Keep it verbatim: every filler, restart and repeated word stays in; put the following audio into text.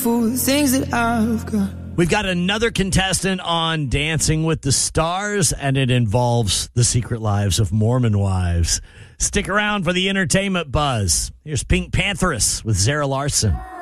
for the things that I've got. We've got another contestant on Dancing with the Stars, and it involves the secret lives of Mormon wives. Stick around for the entertainment buzz. Here's Pink Pantheress with Zara Larson.